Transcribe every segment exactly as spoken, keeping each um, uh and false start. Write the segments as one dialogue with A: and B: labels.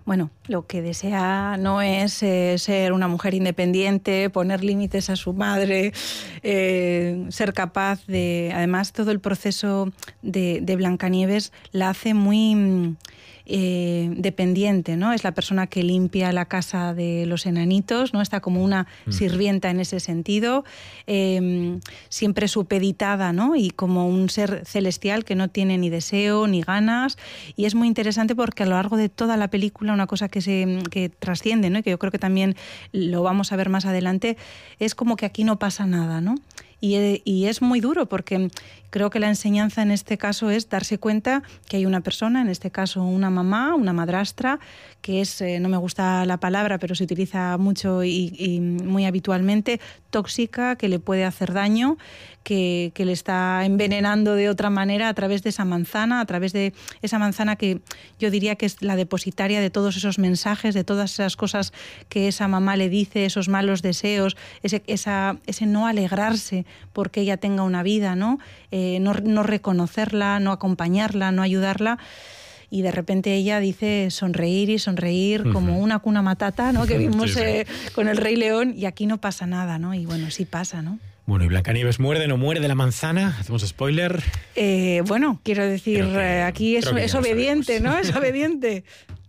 A: Bueno, lo que desea no es eh, ser una mujer independiente, poner límites a su madre, eh, ser capaz de... Además, todo el proceso de, de Blancanieves la hace muy... Eh, dependiente, ¿no? Es la persona que limpia la casa de los enanitos, ¿no? Está como una sirvienta en ese sentido, eh, siempre supeditada, ¿no? Y como un ser celestial que no tiene ni deseo ni ganas, y es muy interesante porque a lo largo de toda la película una cosa que se que trasciende, ¿no? Y que yo creo que también lo vamos a ver más adelante, es como que aquí no pasa nada, ¿no? Y, y es muy duro porque creo que la enseñanza en este caso es darse cuenta que hay una persona, en este caso una mamá, una madrastra, que es, eh, no me gusta la palabra, pero se utiliza mucho y, y muy habitualmente, tóxica, que le puede hacer daño, que, que le está envenenando de otra manera a través de esa manzana, a través de esa manzana que yo diría que es la depositaria de todos esos mensajes, de todas esas cosas que esa mamá le dice, esos malos deseos, ese, esa, ese no alegrarse porque ella tenga una vida, ¿no? Eh, no, no reconocerla, no acompañarla, no ayudarla. Y de repente ella dice sonreír y sonreír uh-huh. como una Hakuna Matata, ¿no? Que vimos sí, sí. Eh, con el Rey León, y aquí no pasa nada, ¿no? Y bueno, sí pasa, ¿no?
B: Bueno, ¿y Blancanieves muerde o no muerde la manzana? ¿Hacemos spoiler?
A: Eh, bueno, quiero decir, que, eh, aquí es, es obediente, ¿no? Es obediente.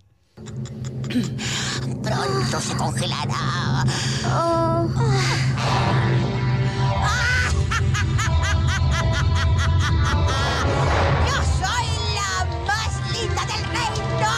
C: Pronto se congelará. Oh. ¡Yo soy la más linda del reino!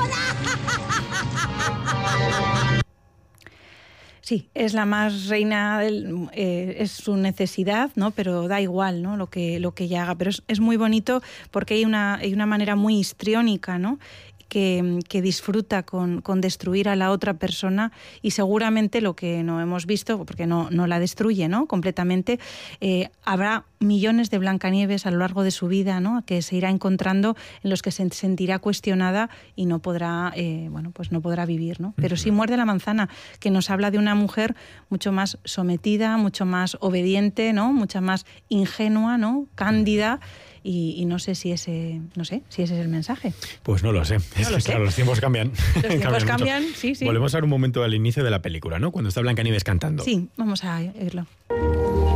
A: Sí, es la más reina, del, eh, es su necesidad, ¿no? Pero da igual, ¿no? Lo que, lo que ella haga. Pero es, es muy bonito porque hay una, hay una manera muy histriónica, ¿no? Que, que disfruta con, con destruir a la otra persona, y seguramente lo que no hemos visto, porque no, no la destruye, ¿no? completamente, eh, habrá millones de Blancanieves a lo largo de su vida, ¿no? Que se irá encontrando, en los que se sentirá cuestionada y no podrá, eh, bueno, pues no podrá vivir, ¿no? Pero sí muerde la manzana, que nos habla de una mujer mucho más sometida, mucho más obediente, ¿no? Mucha más ingenua, ¿no? Cándida. Y, y no sé si ese no sé si ese es el mensaje.
B: Pues no lo sé.
A: No
B: es
A: lo
B: que,
A: sé.
B: Claro, los tiempos cambian.
A: Los tiempos cambian,
B: cambian
A: sí, sí.
B: Volvemos a ver un momento al inicio de la película, ¿no? Cuando está Blancanieves cantando.
A: Sí, vamos a oírlo.